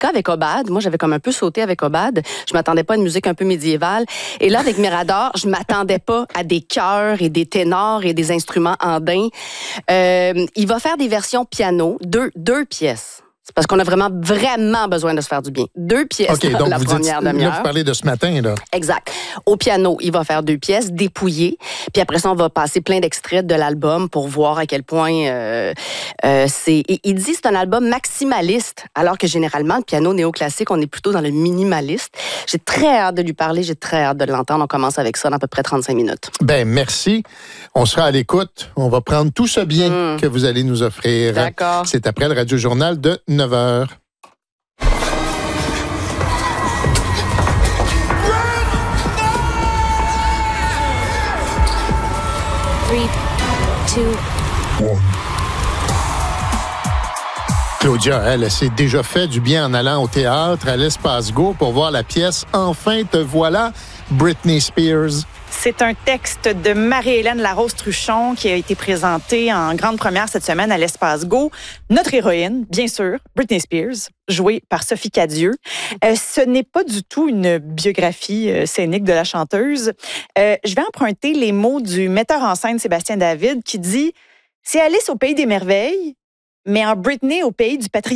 cas, avec Obad, moi, j'avais comme un peu sauté avec Obad. Je m'attendais pas à une musique un peu médiévale. Et là, avec Mirador, je m'attendais pas à des chœurs et des ténors et des instruments andins. Il va faire des versions piano, deux pièces. C'est parce qu'on a vraiment besoin de se faire du bien. 2 pièces dans la première demi-heure. Là, vous parlez de ce matin, là. Exact. Au piano, il va faire 2 pièces, dépouillées. Puis après ça, on va passer plein d'extraits de l'album pour voir à quel point c'est... Et il dit que c'est un album maximaliste, alors que généralement, le piano néoclassique, on est plutôt dans le minimaliste. J'ai très hâte de lui parler, j'ai très hâte de l'entendre. On commence avec ça dans à peu près 35 minutes. Ben merci. On sera à l'écoute. On va prendre tout ce bien que vous allez nous offrir. D'accord. C'est après le Radio-Journal de 9h. Claudia, elle s'est déjà fait du bien en allant au théâtre à l'Espace Go pour voir la pièce « Enfin te voilà », Britney Spears. C'est un texte de Marie-Hélène Larose-Truchon qui a été présenté en grande première cette semaine à l'Espace Go. Notre héroïne, bien sûr, Britney Spears, jouée par Sophie Cadieux. Ce n'est pas du tout une biographie scénique de la chanteuse. Je vais emprunter les mots du metteur en scène Sébastien David qui dit « C'est Alice au pays des merveilles, mais en Britney au pays du patriarcat ».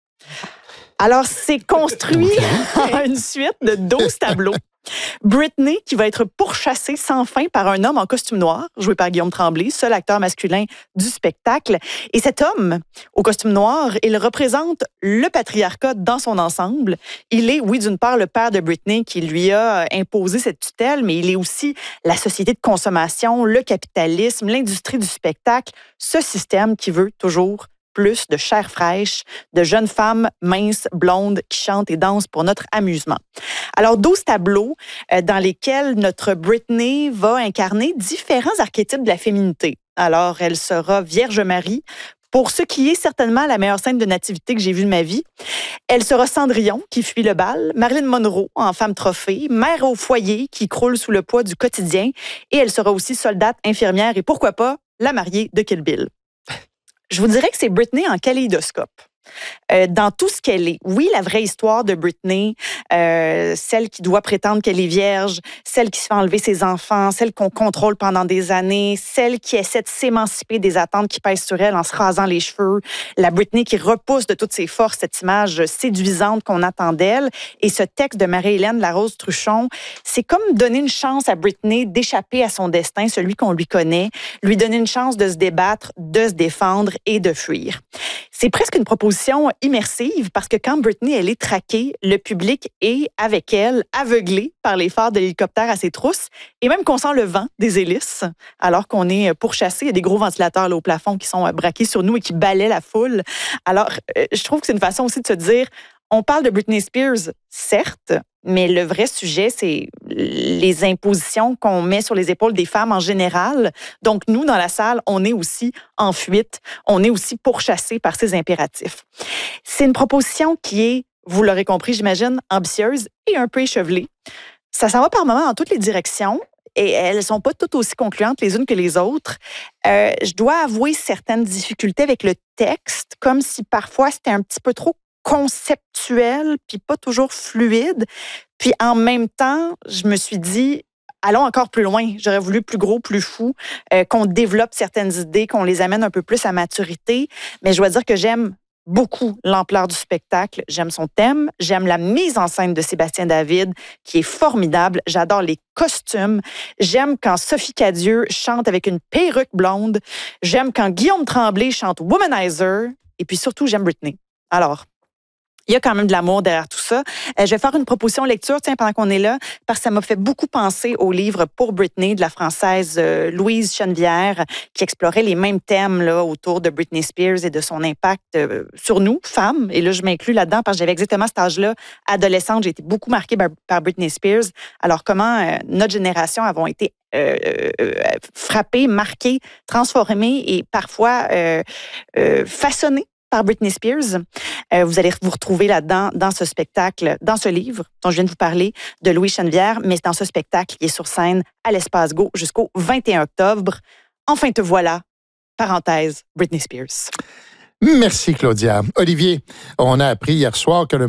Alors, c'est construit en une suite de 12 tableaux. Britney, qui va être pourchassée sans fin par un homme en costume noir, joué par Guillaume Tremblay, seul acteur masculin du spectacle. Et cet homme, au costume noir, il représente le patriarcat dans son ensemble. Il est, oui, d'une part, le père de Britney qui lui a imposé cette tutelle, mais il est aussi la société de consommation, le capitalisme, l'industrie du spectacle, ce système qui veut toujours plus de chair fraîche, de jeunes femmes minces, blondes, qui chantent et dansent pour notre amusement. Alors, 12 tableaux dans lesquels notre Britney va incarner différents archétypes de la féminité. Alors, elle sera Vierge Marie, pour ce qui est certainement la meilleure scène de nativité que j'ai vue de ma vie. Elle sera Cendrillon, qui fuit le bal, Marilyn Monroe, en femme trophée, mère au foyer, qui croule sous le poids du quotidien, et elle sera aussi soldate, infirmière et pourquoi pas, la mariée de Kill Bill. Je vous dirais que c'est Britney en kaléidoscope. Dans tout ce qu'elle est. Oui, la vraie histoire de Britney, celle qui doit prétendre qu'elle est vierge, celle qui se fait enlever ses enfants, celle qu'on contrôle pendant des années, celle qui essaie de s'émanciper des attentes qui pèsent sur elle en se rasant les cheveux, la Britney qui repousse de toutes ses forces cette image séduisante qu'on attend d'elle. Et ce texte de Marie-Hélène Larose-Truchon, c'est comme donner une chance à Britney d'échapper à son destin, celui qu'on lui connaît, lui donner une chance de se débattre, de se défendre et de fuir. C'est presque une proposition immersive parce que quand Britney, elle est traquée, le public est, avec elle, aveuglé par les phares de l'hélicoptère à ses trousses et même qu'on sent le vent des hélices alors qu'on est pourchassé. Il y a des gros ventilateurs là, au plafond qui sont braqués sur nous et qui balaient la foule. Alors, je trouve que c'est une façon aussi de se dire, on parle de Britney Spears, certes, mais le vrai sujet, c'est les impositions qu'on met sur les épaules des femmes en général. Donc, nous, dans la salle, on est aussi en fuite. On est aussi pourchassés par ces impératifs. C'est une proposition qui est, vous l'aurez compris, j'imagine, ambitieuse et un peu échevelée. Ça s'en va par moments dans toutes les directions. Et elles ne sont pas toutes aussi concluantes les unes que les autres. Je dois avouer certaines difficultés avec le texte, comme si parfois c'était un petit peu trop conceptuel, puis pas toujours fluide. Puis en même temps, je me suis dit, allons encore plus loin. J'aurais voulu plus gros, plus fou, qu'on développe certaines idées, qu'on les amène un peu plus à maturité. Mais je dois dire que j'aime beaucoup l'ampleur du spectacle. J'aime son thème. J'aime la mise en scène de Sébastien David, qui est formidable. J'adore les costumes. J'aime quand Sophie Cadieux chante avec une perruque blonde. J'aime quand Guillaume Tremblay chante Womanizer. Et puis surtout, j'aime Britney. Alors, il y a quand même de l'amour derrière tout ça. Je vais faire une proposition lecture, tiens, pendant qu'on est là, parce que ça m'a fait beaucoup penser au livre Pour Britney de la Française Louise Chenevière, qui explorait les mêmes thèmes là, autour de Britney Spears et de son impact sur nous, femmes. Et là, je m'inclus là-dedans parce que j'avais exactement cet âge-là, adolescente. J'ai été beaucoup marquée par Britney Spears. Alors, comment notre génération avons été frappée, marquée, transformée et parfois façonnée par Britney Spears. Vous allez vous retrouver là-dedans, dans ce spectacle, dans ce livre dont je viens de vous parler, de Louise Chenevière, mais dans ce spectacle qui est sur scène à l'Espace Go jusqu'au 21 octobre. Enfin te voilà, parenthèse, Britney Spears. Merci, Claudia. Olivier, on a appris hier soir que le